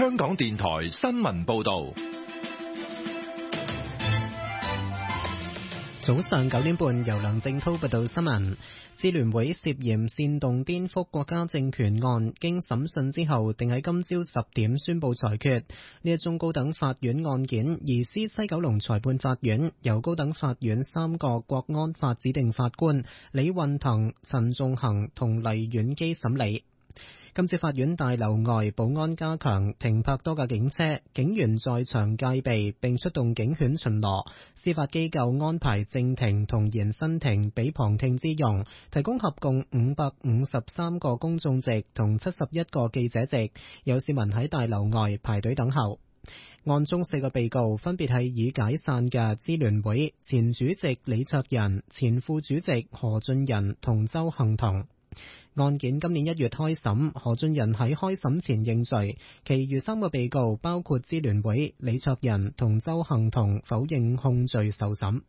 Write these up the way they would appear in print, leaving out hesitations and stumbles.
香港電台新聞報道。 早上9點半，由梁正滔報道新聞。支聯會涉嫌煽動顛覆國家政權案，經審訊之後，定喺今朝10點宣布裁決。呢一宗高等法院案件，移師西九龍裁判法院，由高等法院3個國安法指定法官李運騰、陳仲衡同黎婉基審理。今次法院大樓外保安加強，停泊多架警車，警員在場戒備並出動警犬巡邏。司法機構安排正庭同延伸庭俾旁聽之用，提供合共553個公眾席同71個記者席。有市民喺大樓外排隊等候。案中4個被告分別係已解散嘅支聯會前主席李卓人、前副主席何俊仁同鄒幸彤。案件今年1月開審，何俊仁喺開審前認罪，其餘3個被告包括支聯會、李卓人同鄒幸彤否認控罪受審。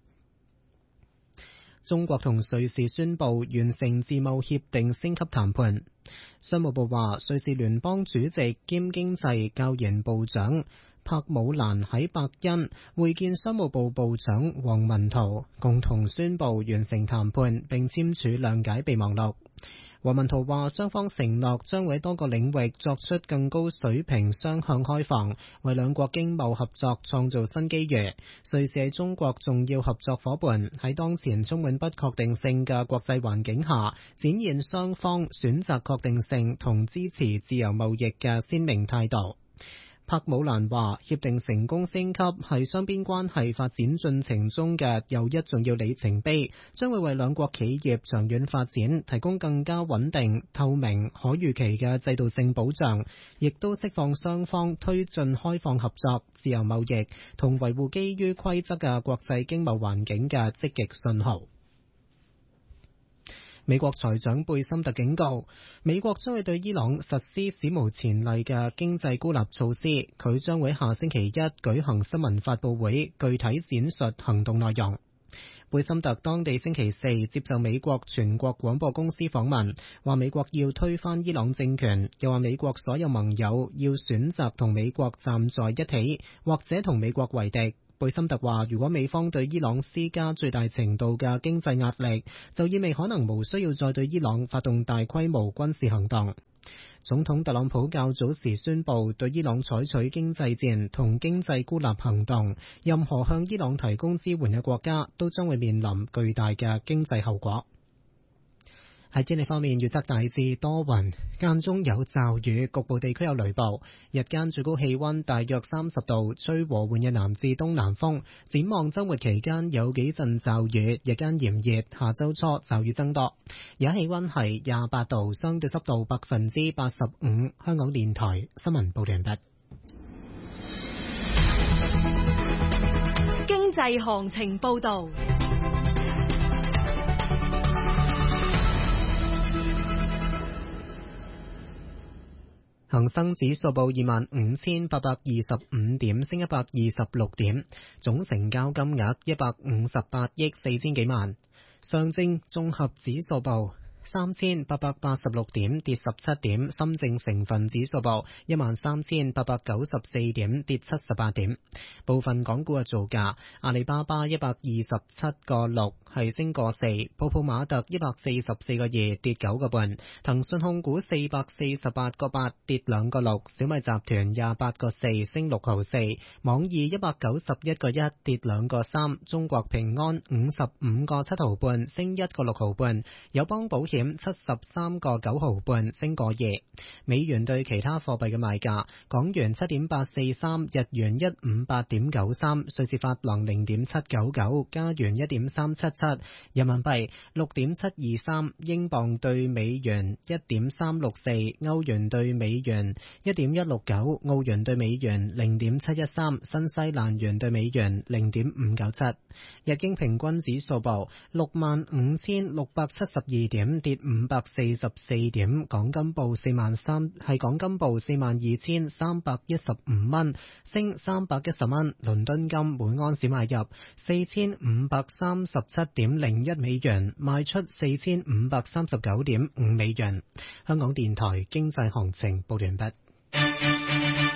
中國同瑞士宣布完成自貿協定升級談判。商務部話，瑞士聯邦主席兼經濟教研部長柏姆蘭喺伯恩會見商務部部長王文濤，共同宣布完成談判並簽署諒解備忘錄。王文濤話，雙方承諾將會喺多個領域作出更高水平雙向開放，為兩國經貿合作創造新機遇。瑞士係中國重要合作夥伴，喺當前充滿不確定性嘅國際環境下，展現雙方選擇確定性同支持自由貿易嘅鮮明態度。柏姆蘭話，協定成功升級係雙邊關係發展進程中嘅又一重要里程碑，將會為兩國企業長遠發展提供更加穩定、透明、可預期嘅制度性保障，亦都釋放雙方推進開放合作、自由貿易同維護基於規則嘅國際經貿環境嘅積極信號。美國財長貝森特警告，美國將會對伊朗實施史無前例嘅經濟孤立措施。佢將會下星期一舉行新聞發佈會，具體展述行動內容。貝森特當地星期4接受美國全國廣播公司訪問，話美國要推翻伊朗政權，又話美國所有盟友要選擇同美國站在一起，或者同美國為敵。貝森特話，如果美方對伊朗施加最大程度嘅經濟壓力，就意味可能無需要再對伊朗發動大規模軍事行動。總統特朗普較早時宣布對伊朗採取經濟戰同經濟孤立行動，任何向伊朗提供支援嘅國家都將會面臨巨大嘅經濟後果。喺天氣方面，預測大致多雲，間中有驟雨，局部地區有雷暴。日間最高氣溫大約30度，吹和緩嘅南至東南風。展望週末期間有幾陣驟雨，日間炎熱，下週初驟雨增多。而家氣溫係28度，相對濕度85%。香港電台新聞報道完畢。 經濟行情報道。 恒生指數報25,825點，升126點，總成交金額158億4千幾萬。上證綜合指數報3,886點，跌17點。深證成分指數報13,894點，跌78點。部分港股嘅造價：阿里巴巴127.6係升個4，泡泡瑪特144個2跌9個半，騰訊控股448個8跌2個6，小米集團28個4升6毫4，網易191個1跌2個3，中國平安55個7毫半升1個6毫半，友邦保險73個9毫半升個2。美元對其他貨幣嘅賣價：港元7.843，日元158.93，瑞士法郎0.799，加元1.377，人民幣6.723，英鎊對美元1.364，歐元對美元1.169，澳元對美元0.713，新西蘭元對美元0.597。日經平均指數報65,672點，跌544點。港金報42,315蚊，升310蚊。倫敦金每盎司買入4,537.01美元，賣出4,539.5美元。香港電台經濟行情報完畢。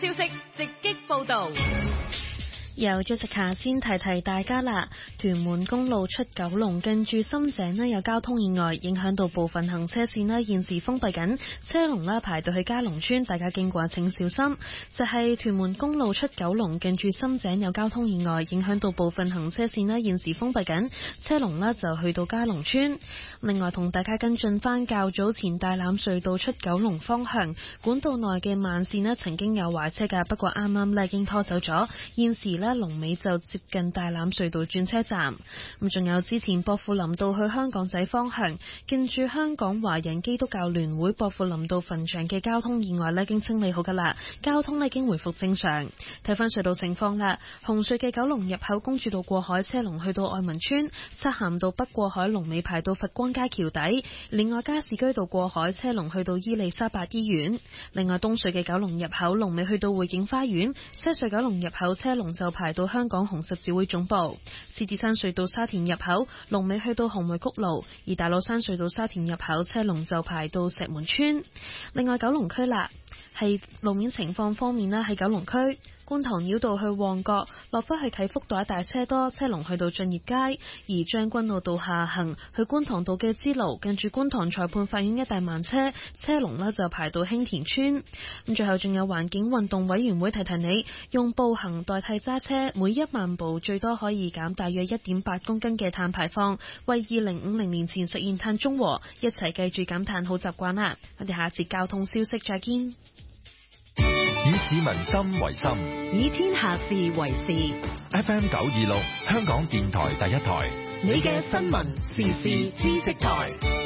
消息直擊報道。 由 Jessica 先提大家啦，屯門公路出九龍近住深井呢有交通意外，影響到部分行車線呢現時封閉緊，車龍呢排到去嘉龍村，大家經過請小心。就係屯門公路出九龍近住深井有交通意外，影響到部分行車線呢現時封閉緊，車龍呢就去到嘉龍村。另外同大家跟進翻較早前大欖隧道出九龍方向管道內嘅慢線呢曾經有壞車㗎，不過啱啱呢已經拖走咗，現時龍尾就接近大欖隧道轉車站。咁仲有之前薄扶林道去香港仔方向近住香港華人基督教聯會薄扶林道墳場嘅交通意外已經清理好噶啦，交通已經回復正常。睇翻隧道情況啦，紅隧嘅九龍入口公主道過海車龍去到愛民村，漆咸道北過海龍尾排到佛光街橋底。另外加士居道過海車龍去到伊利沙伯醫院。另外東隧嘅九龍入口龍尾去到匯景花園，西隧九龍入口車龍就排到香港紅十字會總部。獅子山隧道沙田入口龍尾去到紅梅谷路，而大老山隧道沙田入口車龍就排到石門村。另外九龍區啦，係路面情況方面呢，喺九龍區觀塘繞道去旺角落返去啟福道一帶車多，車龍去到駿業街；而將軍澳道下行去觀塘道嘅支路近住觀塘裁判法院一帶慢車，車龍呢就排到興田村。咁最後仲有環境運動委員會提你，用步行代替揸車，每1萬步最多可以減大約 1.8 公斤嘅碳排放，為2050年前實現碳中和，一齊記住減碳好習慣啦！我哋下一節交通消息再見。 以市民心為心， 以天下事為事。 FM 926，香港電台第一台， 你嘅新聞時事知識台。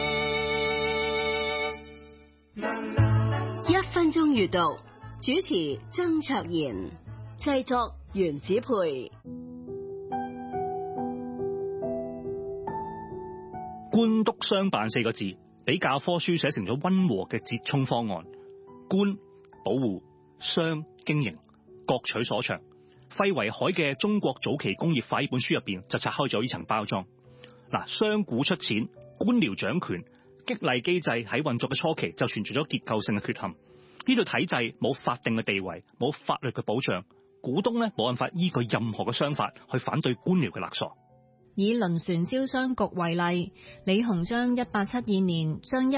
1分鐘閱讀，主持曾卓賢，製作袁子培。 官督商辦4個字，俾教科書寫成咗溫和嘅折衷方案。官保護，商經營，各取所長。費維海嘅《中國早期工業化》呢本書入邊就拆開咗呢層包裝。商股出錢，官僚掌權，激勵機制喺運作嘅初期就存在咗結構性嘅缺陷。呢度體制冇法定嘅地位，冇法律嘅保障，股東呢冇辦法依據任何嘅商法去反對官僚嘅勒索。 以輪船招商局為例，李鴻章1872年將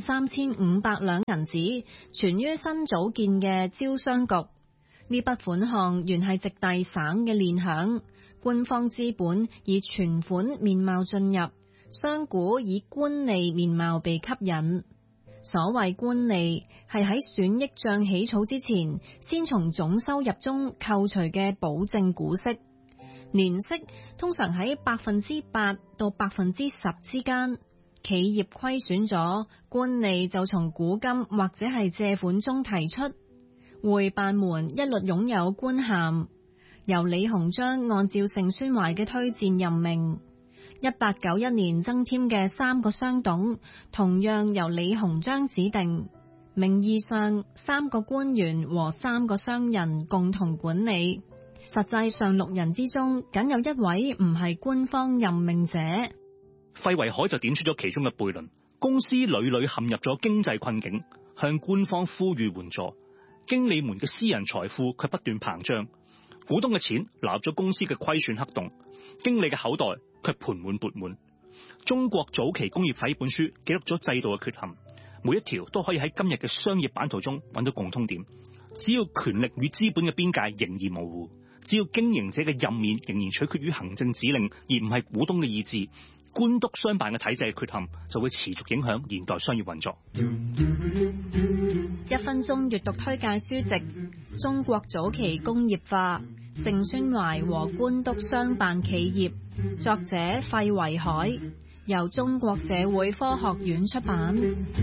13500兩銀紙存於新組建嘅招商局。呢筆款項原係直隸省嘅練餉，官方資本以存款面貌進入，商股以官吏面貌被吸引。所謂官吏係喺損益帳起草之前，先從總收入中扣除嘅保證股息。年息通常喺8%到10%之間，企業虧損咗，官吏就從股金或者係借款中提出。會辦們一律擁有官銜，由李鴻章按照盛宣懷嘅推薦任命。1891年增添嘅3個商董，同樣由李鴻章指定，名義上3個官員和3個商人共同管理。實際上6人之中，僅有1位唔係官方任命者。 費維海就點出咗其中嘅悖論：公司屢屢陷入咗經濟困境，向官方呼籲援助，經理們嘅私人財富卻不斷膨脹，股東嘅錢流入咗公司嘅虧損黑洞，經理嘅口袋卻盆滿缽滿。中國早期工業化呢本書記錄咗制度嘅缺陷，每一條都可以喺今日嘅商業版圖中揾到共通點。只要權力與資本嘅邊界仍然模糊，只要經營者嘅任免仍然取決於行政指令，而唔係股東嘅意志，官督商辦嘅體制嘅缺陷就會持續影響現代商業運作。 1分鐘閱讀推介書籍《中國早期工業化：盛宣懷和官督商辦企業》，作者費維海，由中國社會科學院出版。